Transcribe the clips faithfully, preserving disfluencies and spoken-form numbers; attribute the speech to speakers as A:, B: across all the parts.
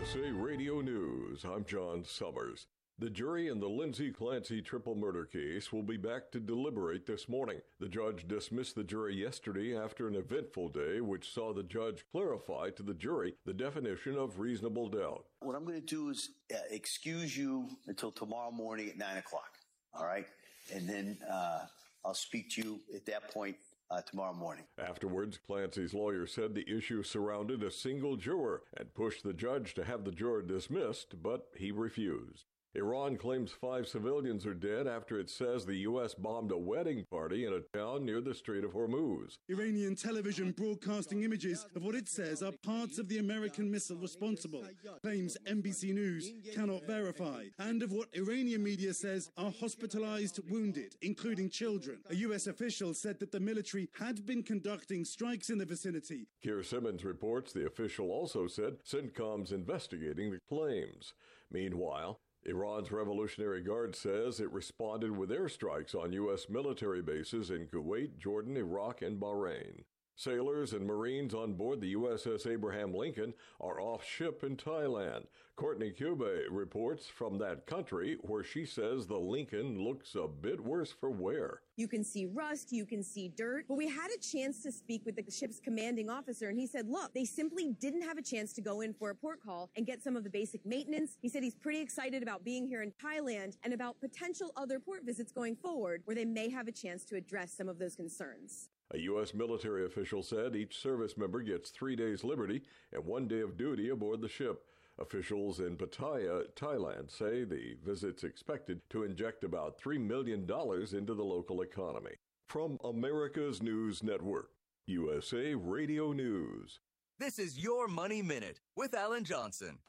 A: S A Radio News, I'm John Summers. The jury in the Lindsay Clancy triple murder case will be back to deliberate this morning. The judge dismissed the jury yesterday after an eventful day, which saw the judge clarify to the jury the definition of reasonable doubt.
B: What I'm going to do is uh, excuse you until tomorrow morning at nine o'clock, all right? And then uh, I'll speak to you at that point Uh, tomorrow morning.
A: Afterwards, Clancy's lawyer said the issue surrounded a single juror and pushed the judge to have the juror dismissed, but he refused. Iran claims five civilians are dead after it says the U S bombed a wedding party in a town near the Strait of Hormuz.
C: Iranian television broadcasting images of what it says are parts of the American missile responsible, claims N B C News cannot verify, and of what Iranian media says are hospitalized wounded, including children. A U S official said that the military had been conducting strikes in the vicinity.
A: Keir Simmons reports the official also said CENTCOM's investigating the claims. Meanwhile, Iran's Revolutionary Guard says it responded with airstrikes on U S military bases in Kuwait, Jordan, Iraq, and Bahrain. Sailors and Marines on board the U S S Abraham Lincoln are off ship in Thailand. Courtney Cube reports from that country, where she says the Lincoln looks a bit worse for wear.
D: You can see rust, you can see dirt. But we had a chance to speak with the ship's commanding officer, and he said, look, they simply didn't have a chance to go in for a port call and get some of the basic maintenance. He said he's pretty excited about being here in Thailand and about potential other port visits going forward where they may have a chance to address some of those concerns.
A: A U S military official said each service member gets three days liberty and one day of duty aboard the ship. Officials in Pattaya, Thailand, say the visit's expected to inject about three million dollars into the local economy. From America's News Network, U S A Radio News.
E: This is Your Money Minute with Alan Johnson.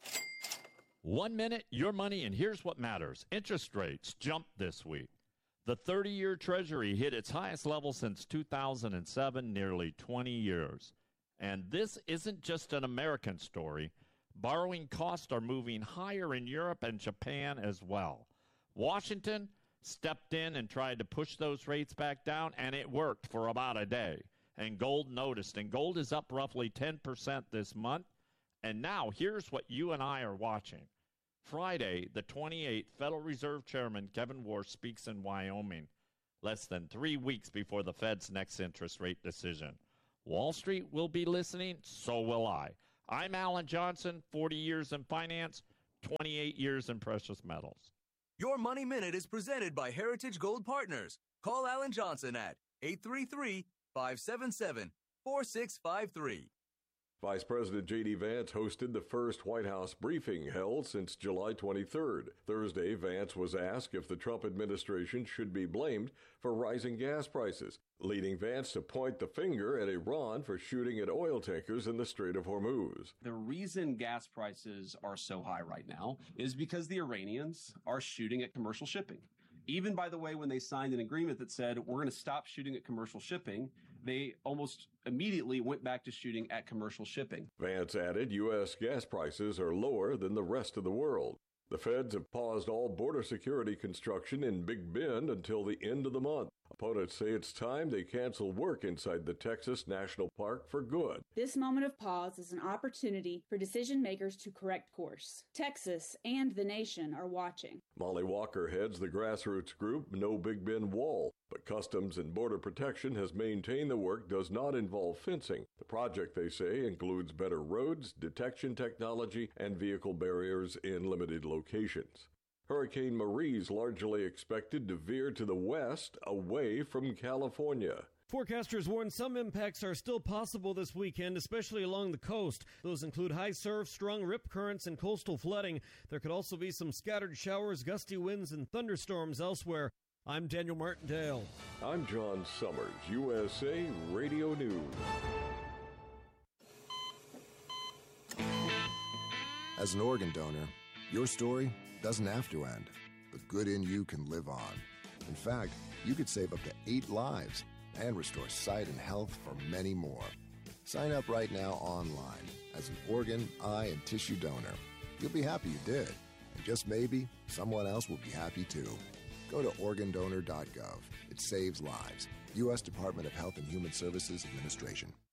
F: One minute, your money, and here's what matters. Interest rates jumped this week. The thirty-year Treasury hit its highest level since two thousand seven, nearly twenty years. And this isn't just an American story. Borrowing costs are moving higher in Europe and Japan as well. Washington stepped in and tried to push those rates back down, and it worked for about a day. And gold noticed, and gold is up roughly ten percent this month. And now here's what you and I are watching. Friday, the twenty-eighth, Federal Reserve Chairman Kevin Warsh speaks in Wyoming, less than three weeks before the Fed's next interest rate decision. Wall Street will be listening, so will I. I'm Alan Johnson, forty years in finance, twenty-eight years in precious metals.
E: Your Money Minute is presented by Heritage Gold Partners. Call Alan Johnson at eight three three, five seven seven, four six five three.
A: Vice President J D. Vance hosted the first White House briefing held since July twenty-third. Thursday, Vance was asked if the Trump administration should be blamed for rising gas prices, leading Vance to point the finger at Iran for shooting at oil tankers in the Strait of Hormuz.
G: The reason gas prices are so high right now is because the Iranians are shooting at commercial shipping. Even, by the way, when they signed an agreement that said we're going to stop shooting at commercial shipping, they almost immediately went back to shooting at commercial shipping.
A: Vance added U S gas prices are lower than the rest of the world. The feds have paused all border security construction in Big Bend until the end of the month. Opponents say it's time they cancel work inside the Texas National Park for good.
H: This moment of pause is an opportunity for decision makers to correct course. Texas and the nation are watching.
A: Molly Walker heads the grassroots group No Big Bend Wall, but Customs and Border Protection has maintained the work does not involve fencing. The project, they say, includes better roads, detection technology, and vehicle barriers in limited locations. Hurricane Marie's largely expected to veer to the west, away from California.
I: Forecasters warn some impacts are still possible this weekend, especially along the coast. Those include high surf, strong rip currents, and coastal flooding. There could also be some scattered showers, gusty winds, and thunderstorms elsewhere. I'm Daniel Martindale.
A: I'm John Summers, U S A Radio News.
J: As an organ donor, your story doesn't have to end. The good in you can live on. In fact, you could save up to eight lives and restore sight and health for many more. Sign up right now online as an organ, eye, and tissue donor. You'll be happy you did. And just maybe, someone else will be happy too. Go to organ donor dot gov. It saves lives. U S Department of Health and Human Services Administration.